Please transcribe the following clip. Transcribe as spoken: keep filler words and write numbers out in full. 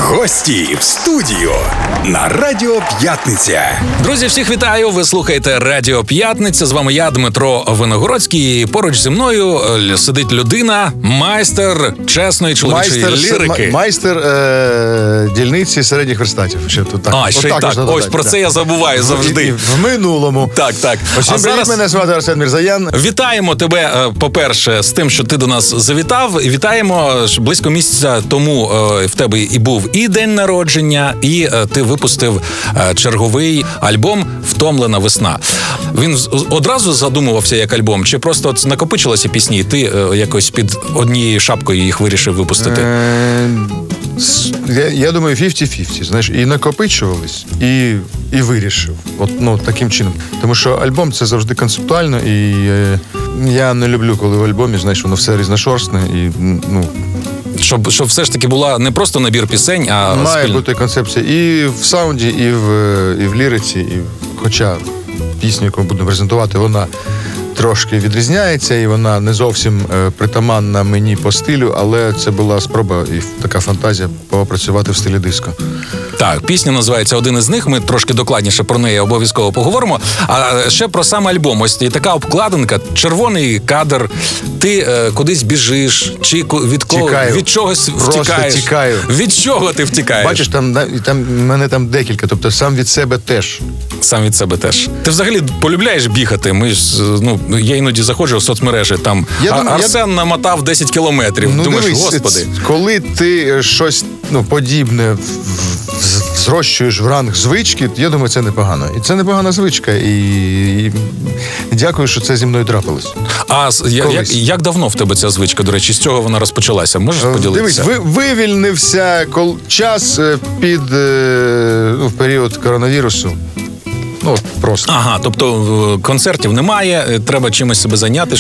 Гості в студію на Радіо П'ятниця. Друзі, всіх вітаю! Ви слухаєте Радіо П'ятниця. З вами я, Дмитро Виногородський. І поруч зі мною сидить людина, майстер чесної чоловічої майстер, лірики. Майстер е- дільниці середніх верстатів. Ще тут так. А, ще й так. так. Ось про це я забуваю завжди. І, і в минулому. Так, так. Усім а привіт, зараз... мене звати Арсен Мірзаян. Вітаємо тебе, по-перше, з тим, що ти до нас завітав. І вітаємо, що близько місяця тому в тебе і був і день народження, і ти випустив черговий альбом «Втомлена весна». Він одразу задумувався як альбом, чи просто от накопичилися пісні, і ти якось під однією шапкою їх вирішив випустити? Е- Я, я думаю, фіфті-фіфті, знаєш, і накопичувались, і, і вирішив. От, ну, таким чином. Тому що альбом – це завжди концептуально, і е, я не люблю, коли в альбомі, знаєш, воно все різношорстне, і, ну... Щоб, щоб все ж таки була не просто набір пісень, а має спільна. бути концепція і в саунді, і в, і в ліриці, і хоча пісню, яку ми будемо презентувати, вона трошки відрізняється, і вона не зовсім е, притаманна мені по стилю, але це була спроба і така фантазія попрацювати в стилі диско. Так, пісня називається «Один із них», ми трошки докладніше про неї обов'язково поговоримо. А ще про сам альбом. Ось і така обкладинка, червоний кадр, ти е, кудись біжиш, чи від кого, Тікаю. від чогось Просто втікаєш. тікаю. Від чого ти втікаєш? Бачиш, там, там мене там декілька, тобто сам від себе теж. Сам від себе теж. Ти взагалі полюбляєш бігати? Ми ж, ну, я іноді заходжу в соцмережі, там Я а, думаю, Арсен я... намотав десять кілометрів. Ну, Думаєш, дивись, господи. коли ти щось ну, подібне в, в, зрощуєш в ранг звички, я думаю, це непогано. І це непогана звичка, і, і, і дякую, що це зі мною трапилось. А я, як, як давно в тебе ця звичка, до речі, з цього вона розпочалася? Можеш поділитися? Дивись, ви, вивільнився кол, час під ну, в період коронавірусу. Ну, просто. Ага, тобто концертів немає, треба чимось себе зайняти.